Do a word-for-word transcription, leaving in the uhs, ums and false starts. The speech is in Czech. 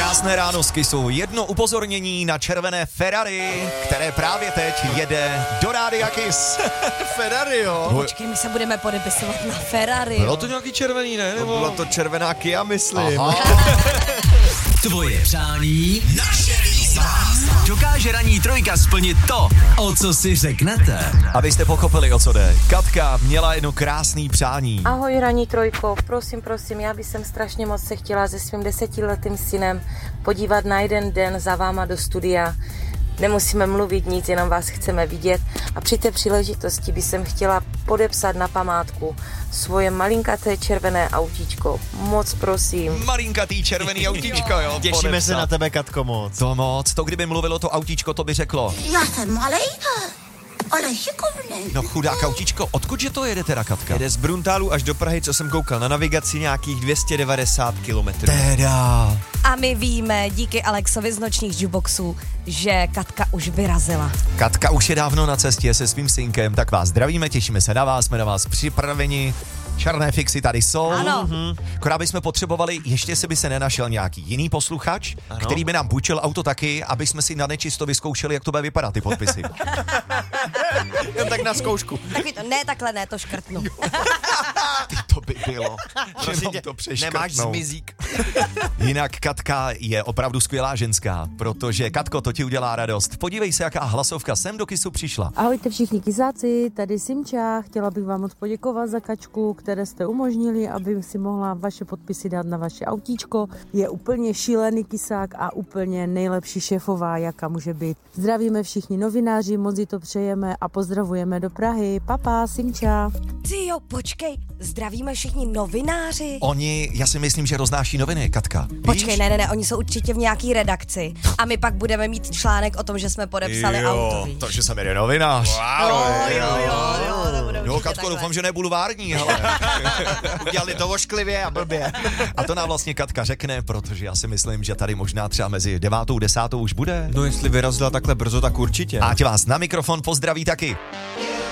Krásné ráno z Kissu. Jedno upozornění na červené Ferrari, které právě teď jede do rádia Kiss. Ferrari, jo? Počkej, my se budeme podepisovat na Ferrari. Bylo to nějaký červený, ne? Nebo... Bylo to červená Kia, myslím. Tvoje přání, naše výzva. Dokáže ranní trojka splnit to, o co si řeknete. Abyste pochopili, o co jde. Katka měla jedno krásný přání. Ahoj ranní trojko, prosím, prosím, já bych jsem strašně moc se chtěla se svým desetiletým synem podívat na jeden den za váma do studia. Nemusíme mluvit nic, jenom vás chceme vidět a při té příležitosti bych jsem chtěla podepsat na památku svoje malinkaté červené autíčko. Moc prosím. Malinkatý červený autíčko, jo. Těšíme podepsat. se na tebe, Katko, moc. To moc, to kdyby mluvilo to autíčko, to by řeklo. Já jsem malej, ale šikovnej. No chudák autíčko, odkudže to jede teda, Katka? Jede z Bruntálu až do Prahy, co jsem koukal na navigaci, nějakých dvě stě devadesát kilometrů. Teda. A my víme, díky Alexovi z nočních jukeboxů, že Katka už vyrazila. Katka už je dávno na cestě se svým synkem, tak vás zdravíme, těšíme se na vás, jsme na vás připraveni. Černé fixy tady jsou. Ano. Mhm. Akorát bychom potřebovali, ještě si by se nenašel nějaký jiný posluchač, ano, který by nám půjčil auto taky, aby jsme si na nečisto vyzkoušeli, jak to bude vypadat, ty podpisy. Jen tak na zkoušku. Takový to, ne, takhle ne, to škrtnu. Ty to by bylo. Prosím tě, to nemáš zmizík. Jinak Katka je opravdu skvělá ženská, protože Katko, to ti udělá radost. Podívej se, jaká hlasovka sem do Kissu přišla. Ahojte všichni kisáci, tady Simča, chtěla bych vám moc poděkovat za kačku, které jste umožnili, aby si mohla vaše podpisy dát na vaše autíčko. Je úplně šílený kysák a úplně nejlepší šéfová, jaká může být. Zdravíme všichni novináři, moc jí to přejeme a pozdravujeme do Prahy. Papa, Simča. Ty jo, počkej, zdravíme všichni novináři. Oni, já si myslím, že roznáší noviny, Katka. Počkej, Víš? ne, ne, ne, oni jsou určitě v nějaký redakci. A my pak budeme mít článek o tom, že jsme podepsali auto, víš. takže jsem jeden novinář. Jo, jo, jo, jo, to bude Jo, určitě Katko, takhle. doufám, že ne bulvární, hele. Udělali to ošklivě a blbě. A to nám vlastně Katka řekne, protože já si myslím, že tady možná třeba mezi devátou, desátou už bude. No jestli vyrazila takhle brzo, tak určitě. A tě vás na mikrofon pozdraví taky.